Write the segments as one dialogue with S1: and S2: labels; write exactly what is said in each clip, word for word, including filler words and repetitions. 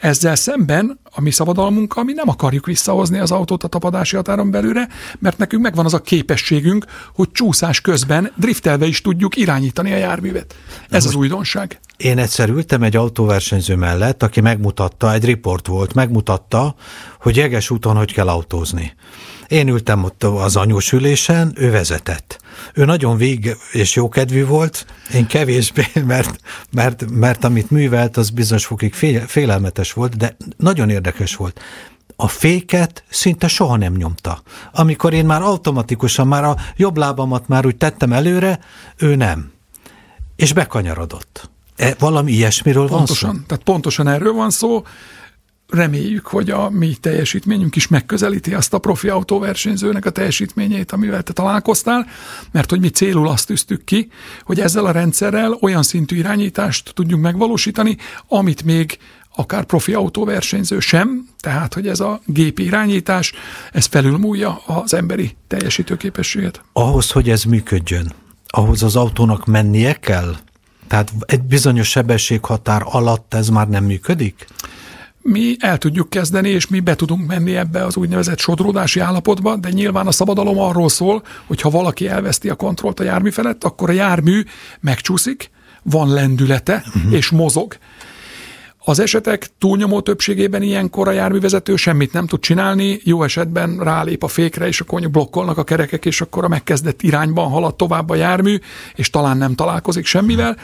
S1: Ezzel szemben a mi szabadalmunkkal mi nem akarjuk visszahozni az autót a tapadási határon belülre, mert nekünk megvan az a képességünk, hogy csúszás közben driftelve is tudjuk irányítani a járművet. Ez az újdonság.
S2: Én egyszer ültem egy autóversenyző mellett, aki megmutatta, egy riport volt, megmutatta, hogy jeges úton hogy kell autózni. Én ültem ott az anyós ülésen, ő vezetett. Ő nagyon vég és jókedvű volt, én kevésbé, mert, mert, mert amit művelt, az bizonyos fokig fél, félelmetes volt, de nagyon érdekes volt. A féket szinte soha nem nyomta. Amikor én már automatikusan, már a jobb lábamat már úgy tettem előre, ő nem. És bekanyarodott. E, valami ilyesmiről
S1: pontosan,
S2: van szó?
S1: Tehát pontosan erről van szó. Reméljük, hogy a mi teljesítményünk is megközelíti azt a profi autóversenyzőnek a teljesítményét, amivel te találkoztál, mert hogy mi célul azt tűztük ki, hogy ezzel a rendszerrel olyan szintű irányítást tudjunk megvalósítani, amit még akár profi autóversenyző sem, tehát hogy ez a gépi irányítás, ez felülmúlja az emberi teljesítőképességet.
S2: Ahhoz, hogy ez működjön, ahhoz az autónak mennie kell? Tehát egy bizonyos sebességhatár alatt ez már nem működik?
S1: Mi el tudjuk kezdeni, és mi be tudunk menni ebbe az úgynevezett sodródási állapotba, de nyilván a szabadalom arról szól, hogy ha valaki elveszti a kontrollt a jármű felett, akkor a jármű megcsúszik, van lendülete, uh-huh. és mozog. Az esetek túlnyomó többségében ilyenkor a járművezető semmit nem tud csinálni, jó esetben rálép a fékre, és akkor blokkolnak a kerekek, és akkor a megkezdett irányban halad tovább a jármű, és talán nem találkozik semmivel,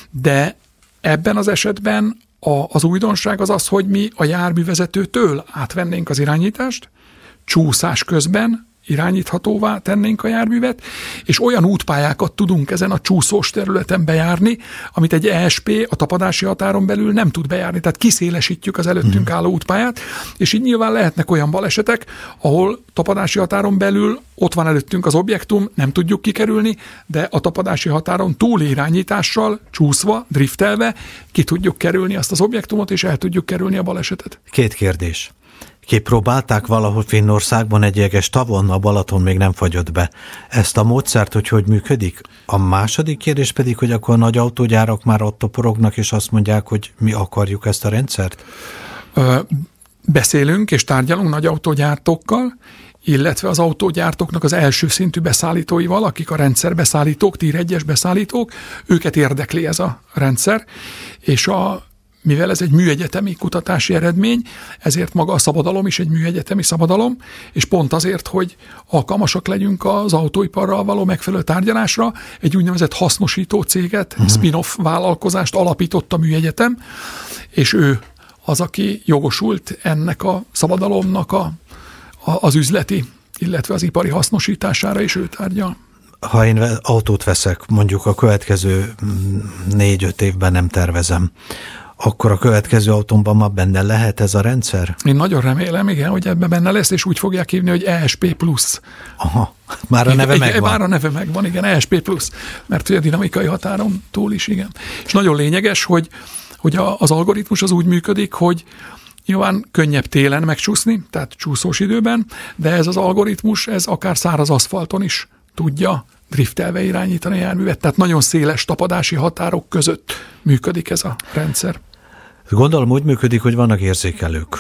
S1: de ebben az esetben a, az újdonság az az, hogy mi a járművezetőtől átvennénk az irányítást, csúszás közben irányíthatóvá tennénk a járművet, és olyan útpályákat tudunk ezen a csúszós területen bejárni, amit egy E S P a tapadási határon belül nem tud bejárni. Tehát kiszélesítjük az előttünk álló útpályát, és így nyilván lehetnek olyan balesetek, ahol tapadási határon belül ott van előttünk az objektum, nem tudjuk kikerülni, de a tapadási határon túli irányítással, csúszva, driftelve ki tudjuk kerülni azt az objektumot, és el tudjuk kerülni a balesetet.
S2: Két kérdés. Kipróbálták valahol Finnországban egy jeges tavon, a Balaton még nem fagyott be. Ezt a módszert, hogy hogy működik? A második kérdés pedig, hogy akkor a nagy autógyárak már ott toporognak, és azt mondják, hogy mi akarjuk ezt a rendszert?
S1: Ö, beszélünk és tárgyalunk nagy autógyártókkal, illetve az autógyártóknak az első szintű beszállítóival, akik a rendszerbeszállítók, tier egyes beszállítók, őket érdekli ez a rendszer, és a mivel ez egy műegyetemi kutatási eredmény, ezért maga a szabadalom is egy műegyetemi szabadalom, és pont azért, hogy alkalmasak legyünk az autóiparral való megfelelő tárgyalásra, egy úgynevezett hasznosító céget, uh-huh. spin-off vállalkozást alapított a műegyetem, és ő az, aki jogosult ennek a szabadalomnak a, a, az üzleti, illetve az ipari hasznosítására, és ő tárgyal.
S2: Ha én autót veszek, mondjuk a következő négy-öt évben nem tervezem, akkor a következő autómban már benne lehet ez a rendszer?
S1: Én nagyon remélem, igen, hogy ebben benne lesz, és úgy fogják hívni, hogy E S P plusz.
S2: Aha, már a neve
S1: igen,
S2: megvan.
S1: Már a neve megvan, igen, E S P plusz, mert ugye a dinamikai határon túl is, igen. És nagyon lényeges, hogy, hogy a, az algoritmus az úgy működik, hogy nyilván könnyebb télen megcsúszni, tehát csúszós időben, de ez az algoritmus, ez akár száraz aszfalton is tudja driftelve irányítani a járművet, tehát nagyon széles tapadási határok között működik ez a rendszer.
S2: Gondolom úgy működik, hogy vannak érzékelők.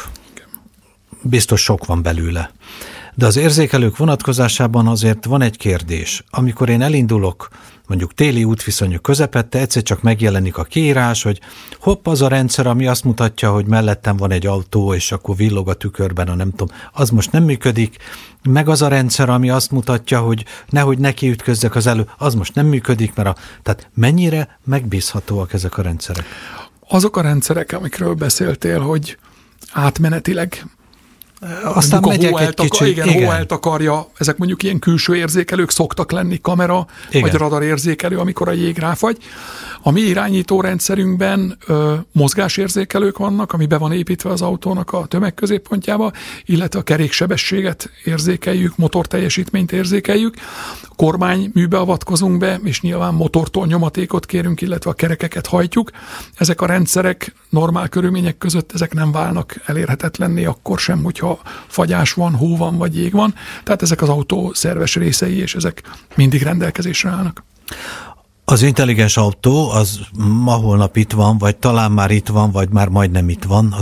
S2: Biztos sok van belőle. De az érzékelők vonatkozásában azért van egy kérdés. Amikor én elindulok, mondjuk téli útviszonyok közepette, egyszer csak megjelenik a kiírás, hogy hopp, az a rendszer, ami azt mutatja, hogy mellettem van egy autó, és akkor villog a tükörben, a nem tudom, az most nem működik, meg az a rendszer, ami azt mutatja, hogy nehogy neki ütközzek az elő, az most nem működik, mert a, tehát mennyire megbízhatóak ezek a rendszerek?
S1: Azok a rendszerek, amikről beszéltél, hogy átmenetileg
S2: aztán
S1: a
S2: megyek
S1: hó
S2: egy
S1: eltakar,
S2: kicsit.
S1: igen,
S2: Igen.
S1: hó eltakarja, ezek mondjuk ilyen külső érzékelők szoktak lenni, kamera, igen. vagy radarérzékelő, amikor a jég ráfagy. A mi irányító rendszerünkben ö, mozgásérzékelők vannak, ami be van építve az autónak a tömegközéppontjába, illetve a keréksebességet érzékeljük, motorteljesítményt érzékeljük, kormányműbe avatkozunk be, és nyilván motortól nyomatékot kérünk, illetve a kerekeket hajtjuk. Ezek a rendszerek normál körülmények között ezek nem válnak elérhetetlenné akkor sem, hogyha fagyás van, hó van, vagy jég van. Tehát ezek az autó szerves részei, és ezek mindig rendelkezésre állnak.
S2: Az intelligens autó az ma holnap itt van, vagy talán már itt van, vagy már majdnem itt van.